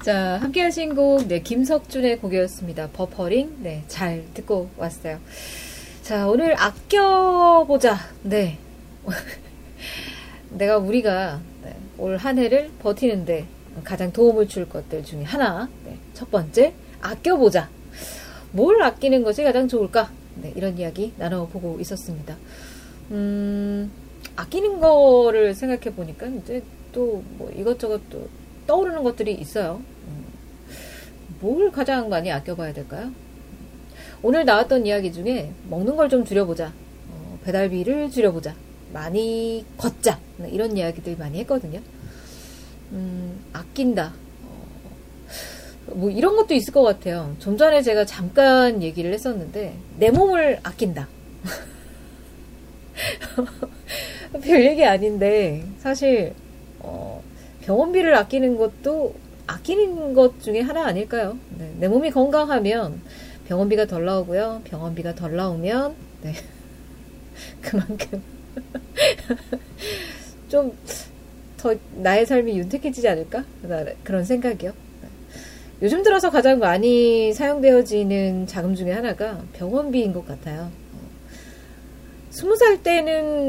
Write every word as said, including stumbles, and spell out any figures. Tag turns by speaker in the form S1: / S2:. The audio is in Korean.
S1: 자, 함께 하신 곡, 네, 김석준의 곡이었습니다. 버퍼링. 네, 잘 듣고 왔어요. 자, 오늘 아껴보자. 네. 내가 우리가 네, 올 한 해를 버티는데 가장 도움을 줄 것들 중에 하나. 네, 첫 번째, 아껴보자. 뭘 아끼는 것이 가장 좋을까? 네, 이런 이야기 나눠보고 있었습니다. 음, 아끼는 거를 생각해 보니까 이제 또 뭐 이것저것 또 떠오르는 것들이 있어요. 음, 뭘 가장 많이 아껴봐야 될까요? 오늘 나왔던 이야기 중에 먹는 걸 좀 줄여보자. 어, 배달비를 줄여보자. 많이 걷자. 네, 이런 이야기들 많이 했거든요. 음, 아낀다. 어, 뭐 이런 것도 있을 것 같아요. 좀 전에 제가 잠깐 얘기를 했었는데 내 몸을 아낀다. 별 얘기 아닌데 사실 어, 병원비를 아끼는 것도 아끼는 것 중에 하나 아닐까요? 네, 내 몸이 건강하면 병원비가 덜 나오고요. 병원비가 덜 나오면 네, 그만큼 좀 더 나의 삶이 윤택해지지 않을까? 그런 생각이요. 요즘 들어서 가장 많이 사용되어지는 자금 중에 하나가 병원비인 것 같아요. 스무 살 때는